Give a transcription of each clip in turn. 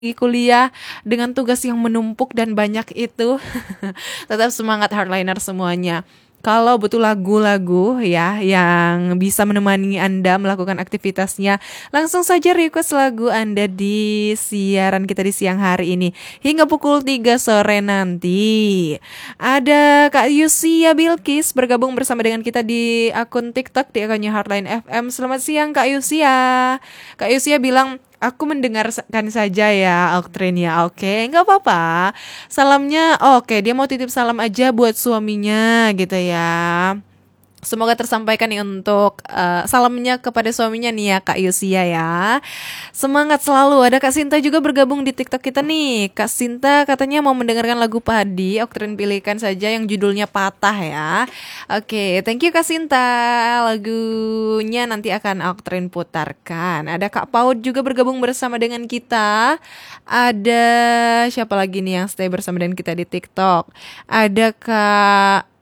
kuliah dengan tugas yang menumpuk dan banyak itu. Tetap semangat hardliner semuanya. Kalau butuh lagu-lagu ya yang bisa menemani Anda melakukan aktivitasnya, langsung saja request lagu Anda di siaran kita di siang hari ini hingga pukul 3 sore nanti. Ada Kak Yusia Bilkis bergabung bersama dengan kita di akun TikTok di akunnya Hardline FM. Selamat siang Kak Yusia. Kak Yusia bilang aku mendengarkan saja ya Oktrin ya. Oke, nggak apa-apa. Salamnya, oke, dia mau titip salam aja buat suaminya gitu ya. Semoga tersampaikan nih untuk salamnya kepada suaminya nih ya Kak Yusia ya. Semangat selalu. Ada Kak Sinta juga bergabung di TikTok kita nih. Kak Sinta katanya mau mendengarkan lagu Padi. Oktrin pilihkan saja yang judulnya Patah ya. Oke, thank you Kak Sinta. Lagunya nanti akan Oktrin putarkan. Ada Kak Paud juga bergabung bersama dengan kita. Ada siapa lagi nih yang stay bersama dengan kita di TikTok? Ada Kak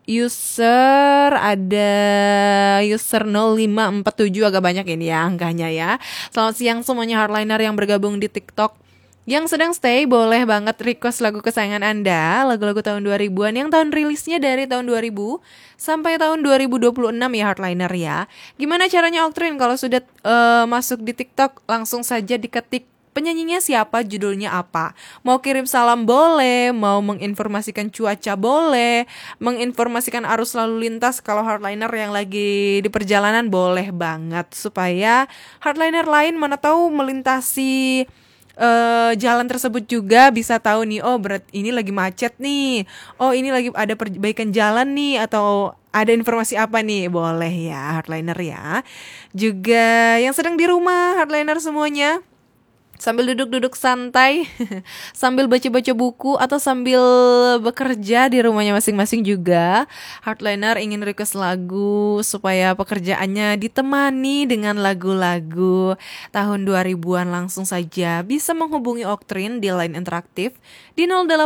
ada user 0547, agak banyak ini ya angkanya ya. Selamat siang semuanya hardliner yang bergabung di TikTok. Yang sedang stay boleh banget request lagu kesayangan Anda, lagu-lagu tahun 2000-an yang tahun rilisnya dari tahun 2000 sampai tahun 2026 ya hardliner ya. Gimana caranya Oktrin kalau sudah masuk di TikTok, langsung saja diketik penyanyinya siapa, judulnya apa. Mau kirim salam boleh, mau menginformasikan cuaca boleh, menginformasikan arus lalu lintas kalau hardliner yang lagi di perjalanan boleh banget. Supaya hardliner lain mana tahu melintasi jalan tersebut juga bisa tahu nih, oh ini lagi macet nih, oh ini lagi ada perbaikan jalan nih, atau ada informasi apa nih, boleh ya hardliner ya. Juga yang sedang di rumah hardliner semuanya, sambil duduk-duduk santai, sambil baca-baca buku, atau sambil bekerja di rumahnya masing-masing juga, hardliner ingin request lagu supaya pekerjaannya ditemani dengan lagu-lagu tahun 2000-an, langsung saja bisa menghubungi Oktrin di line interaktif di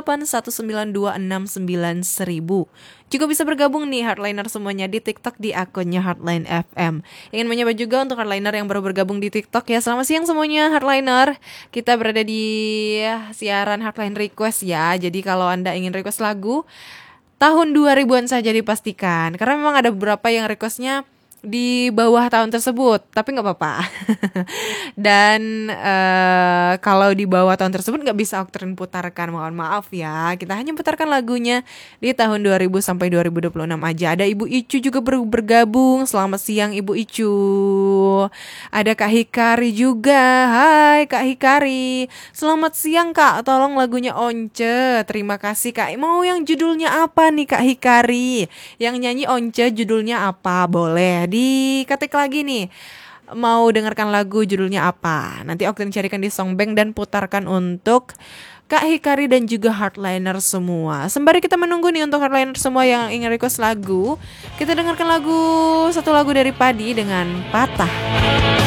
0819269000. Juga bisa bergabung nih hardliner semuanya di TikTok di akunnya Hardline FM. Ingin menyapa juga untuk hardliner yang baru bergabung di TikTok ya. Selamat siang semuanya hardliner. Kita berada di siaran Hardline Request ya. Jadi kalau Anda ingin request lagu tahun 2000-an saja dipastikan. Karena memang ada beberapa yang requestnya di bawah tahun tersebut, tapi nggak apa-apa. Dan kalau di bawah tahun tersebut nggak bisa Oktrin putarkan, mohon maaf ya. Kita hanya putarkan lagunya di tahun 2000 sampai 2026 aja. Ada Ibu Icu juga bergabung. Selamat siang Ibu Icu. Ada Kak Hikari juga. Hai Kak Hikari. Selamat siang Kak. Tolong lagunya Once. Terima kasih Kak. Mau yang judulnya apa nih Kak Hikari? Yang nyanyi Once judulnya apa? Boleh diketik lagi nih, mau dengarkan lagu judulnya apa. Nanti Oktrin carikan di Songbank dan putarkan untuk Kak Hikari dan juga hardliner semua. Sembari kita menunggu nih untuk hardliner semua yang ingin request lagu, kita dengarkan satu lagu dari Padi dengan Patah.